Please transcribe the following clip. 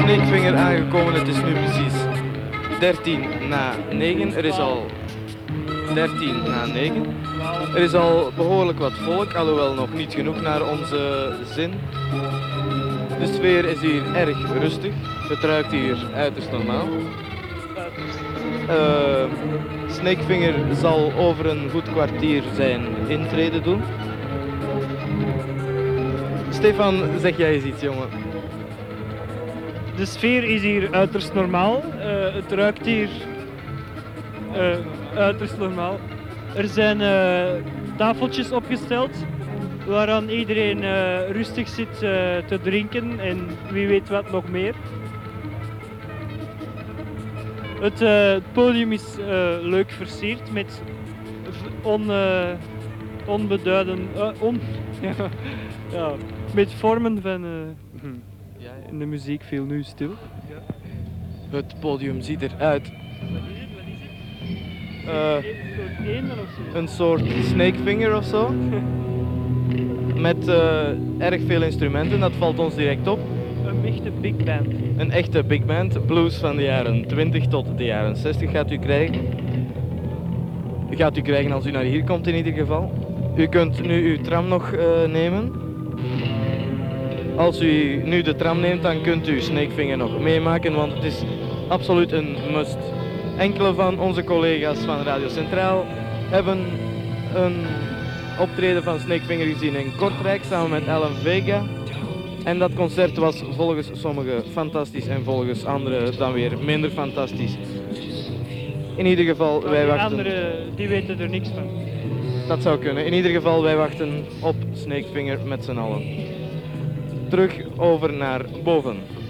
Snakefinger aangekomen. Het is nu precies 9:13. Er is al 9:13. Er is al behoorlijk wat volk, alhoewel nog niet genoeg naar onze zin. De sfeer is hier erg rustig. Het ruikt hier uiterst normaal. Snakefinger zal over een goed kwartier zijn intrede doen. Stefan, zeg jij eens iets, jongen? De sfeer is hier uiterst normaal. Het ruikt hier uiterst normaal. Er zijn tafeltjes opgesteld waaraan iedereen rustig zit te drinken en wie weet wat nog meer. Het podium is leuk versierd met met vormen van... En de muziek viel nu stil. Het podium ziet eruit. Een soort Snakefinger of zo. Met erg veel instrumenten, dat valt ons direct op. Een echte big band. Een echte big band, blues van de jaren 20 tot de jaren 60 gaat u krijgen. Gaat u krijgen als u naar hier komt in ieder geval. U kunt nu uw tram nog nemen. Als u nu de tram neemt, dan kunt u Snakefinger nog meemaken, want het is absoluut een must. Enkele van onze collega's van Radio Centraal hebben een optreden van Snakefinger gezien in Kortrijk samen met Alan Vega. En dat concert was volgens sommigen fantastisch en volgens anderen dan weer minder fantastisch. In ieder geval, wij wachten... Anderen die weten er niks van. Dat zou kunnen. In ieder geval, wij wachten op Snakefinger met z'n allen. Terug over naar boven.